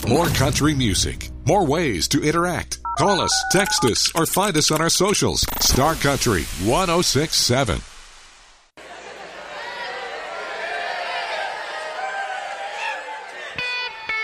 More country music, more ways to interact. Call us, text us, or find us on our socials. Star Country 1067.